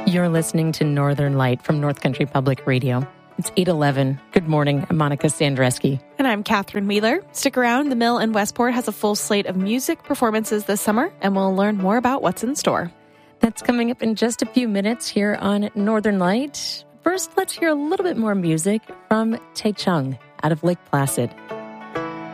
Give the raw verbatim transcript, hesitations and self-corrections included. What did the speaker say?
You're listening to Northern Light from North Country Public Radio. It's eight eleven. Good morning. I'm Monica Sandreski. And I'm Catherine Wheeler. Stick around. The Mill in Westport has a full slate of music performances this summer, and we'll learn more about what's in store. That's coming up in just a few minutes here on Northern Light. First, let's hear a little bit more music from Tae Chung out of Lake Placid.